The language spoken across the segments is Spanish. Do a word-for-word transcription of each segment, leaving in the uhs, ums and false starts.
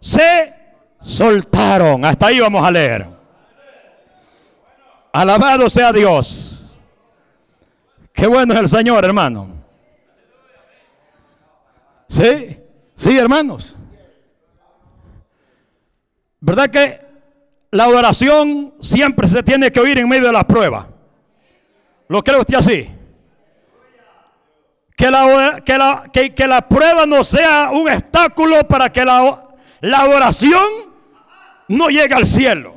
se soltaron. Hasta ahí vamos a leer. Alabado sea Dios. Qué bueno es el Señor, hermano. Sí, sí, hermanos. ¿Verdad que la adoración siempre se tiene que oír en medio de las pruebas? ¿Lo cree usted así? Que la, que la, que, que la prueba no sea un obstáculo para que la, la adoración no llegue al cielo.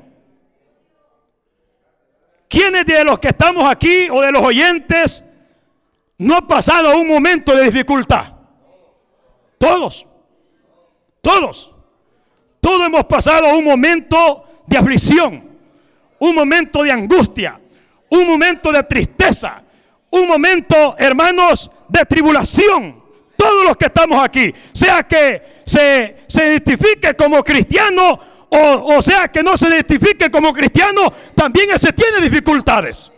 ¿Quiénes de los que estamos aquí o de los oyentes no han pasado un momento de dificultad? Todos, todos, todos hemos pasado un momento de aflicción, un momento de angustia, un momento de tristeza, un momento, hermanos, de tribulación. Todos los que estamos aquí, sea que se, se identifique como cristiano o, o sea que no se identifique como cristiano, también ese tiene dificultades.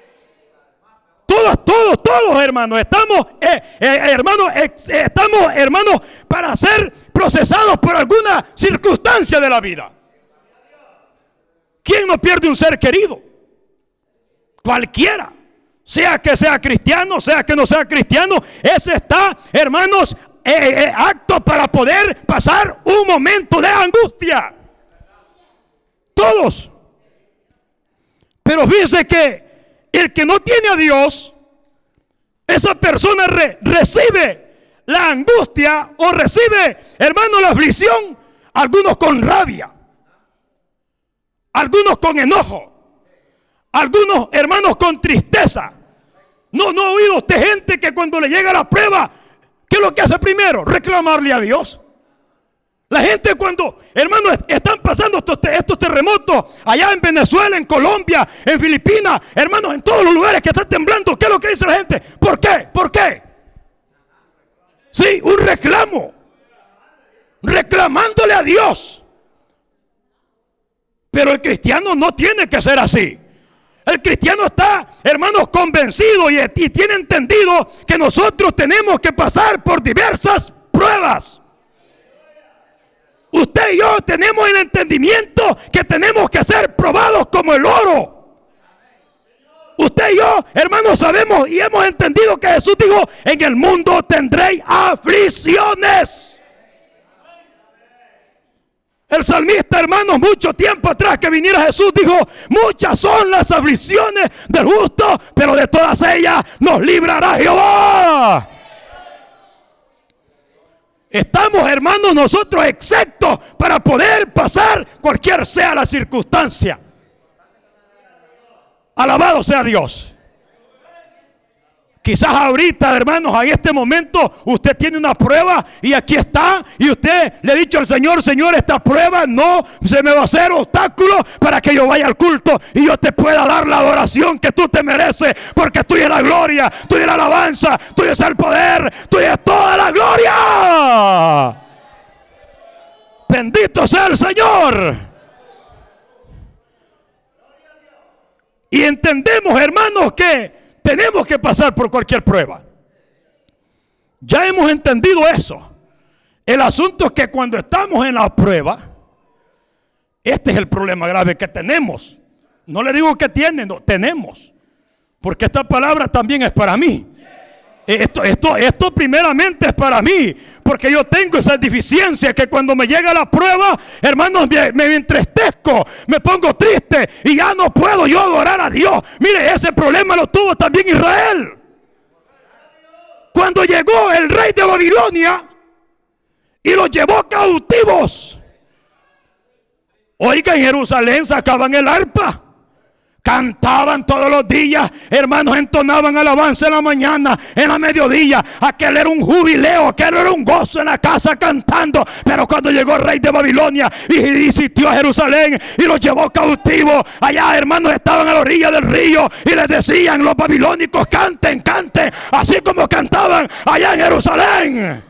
Todos, todos, todos, hermanos, estamos, eh, eh, hermanos, eh, estamos, hermanos, para ser procesados por alguna circunstancia de la vida. ¿Quién no pierde un ser querido? Cualquiera, sea que sea cristiano, sea que no sea cristiano, ese está, hermanos, eh, eh, apto para poder pasar un momento de angustia. Todos. Pero fíjense que el que no tiene a Dios, esa persona re, recibe la angustia o recibe, hermano, la aflicción, algunos con rabia, algunos con enojo, algunos, hermanos, con tristeza. No, no ha oído usted gente que cuando le llega la prueba, ¿qué es lo que hace primero? Reclamarle a Dios. La gente cuando, hermanos, están pasando estos, estos terremotos allá en Venezuela, en Colombia, en Filipinas, hermanos, en todos los lugares que están temblando, ¿qué es lo que dice la gente? ¿Por qué? ¿Por qué? Sí, un reclamo. Reclamándole a Dios. Pero el cristiano no tiene que ser así. El cristiano está, hermanos, convencido y, y tiene entendido que nosotros tenemos que pasar por diversas pruebas. Usted y yo tenemos el entendimiento que tenemos que ser probados como el oro. Usted y yo, hermanos, sabemos y hemos entendido que Jesús dijo: en el mundo tendréis aflicciones. El salmista, hermanos, mucho tiempo atrás que viniera Jesús, dijo: muchas son las aflicciones del justo, pero de todas ellas nos librará Jehová. Estamos, hermanos, nosotros exentos para poder pasar cualquier sea la circunstancia. Alabado sea Dios. Quizás ahorita, hermanos, en este momento usted tiene una prueba y aquí está, y usted le ha dicho al Señor: Señor, esta prueba no se me va a hacer obstáculo para que yo vaya al culto y yo te pueda dar la adoración que tú te mereces, porque tuya es la gloria, tuya es la alabanza, tuya es el poder, tuya es toda la gloria. Bendito sea el Señor. Y entendemos, hermanos, que tenemos que pasar por cualquier prueba. Ya hemos entendido eso. El asunto es que cuando estamos en la prueba, este es el problema grave que tenemos. No le digo que tienen, no, tenemos. Porque esta palabra también es para mí. Esto, esto, esto primeramente es para mí, porque yo tengo esa deficiencia que cuando me llega la prueba, hermanos, me, me entristezco, me pongo triste y ya no puedo yo adorar a Dios. Mire, ese problema lo tuvo también Israel. Cuando llegó el rey de Babilonia y los llevó cautivos. Oiga, en Jerusalén sacaban el arpa. Cantaban todos los días, hermanos, entonaban alabanza en la mañana, en la mediodía. Aquel era un jubileo, aquel era un gozo en la casa cantando. Pero cuando llegó el rey de Babilonia y visitó a Jerusalén y los llevó cautivos, allá, hermanos, estaban a la orilla del río y les decían los babilónicos: canten, canten, así como cantaban allá en Jerusalén.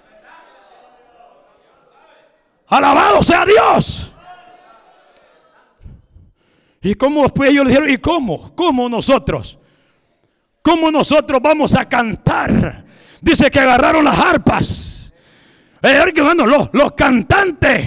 Alabado sea Dios. Y cómo después ellos le dijeron: ¿y cómo? ¿Cómo nosotros? ¿Cómo nosotros vamos a cantar? Dice que agarraron las arpas. Eh, hermano, los, los cantantes